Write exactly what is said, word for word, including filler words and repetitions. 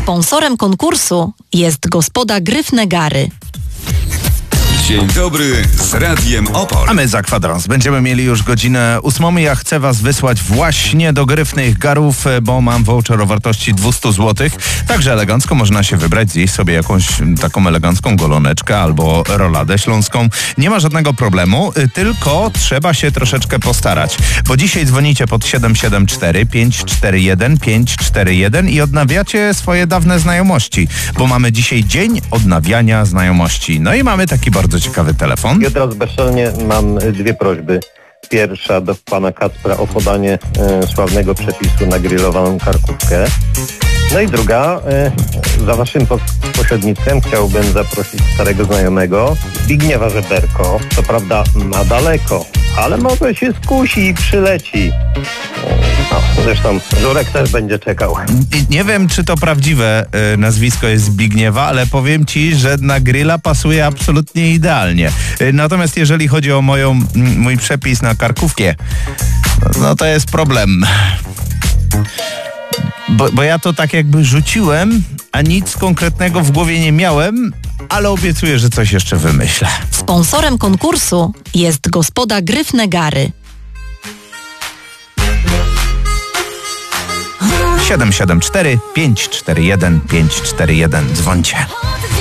Sponsorem konkursu jest gospoda Gryfne Gary. Dzień dobry z Radiem Opol. A my za kwadrans będziemy mieli już godzinę ósmą. Ja chcę was wysłać właśnie do Gryfnych Garów, bo mam voucher o wartości dwieście złotych. Także elegancko można się wybrać, zjeść sobie jakąś taką elegancką goloneczkę albo roladę śląską. Nie ma żadnego problemu, tylko trzeba się troszeczkę postarać. Bo dzisiaj dzwonicie pod siedem siedem cztery pięć cztery jeden pięć cztery jeden i odnawiacie swoje dawne znajomości. Bo mamy dzisiaj dzień odnawiania znajomości. No i mamy taki bardzo ciekawy telefon. I od razu bezczelnie mam dwie prośby. Pierwsza do pana Kacpra o podanie e, sławnego przepisu na grillowaną karkówkę. No i druga, e, za waszym po- pośrednictwem chciałbym zaprosić starego znajomego Zbigniewa Żeberko. Co prawda ma daleko, ale może się skusi i przyleci. No, zresztą Żurek też będzie czekał. Nie wiem, czy to prawdziwe y, nazwisko jest Zbigniewa, ale powiem ci, że na grilla pasuje absolutnie idealnie. Y, natomiast jeżeli chodzi o moją, m, mój przepis na karkówkę, no, no to jest problem. Bo, bo ja to tak jakby rzuciłem, a nic konkretnego w głowie nie miałem, ale obiecuję, że coś jeszcze wymyślę. Sponsorem konkursu jest gospoda Gryfne Gary. siedem siedem cztery pięć cztery jeden pięć cztery jeden. Dzwońcie.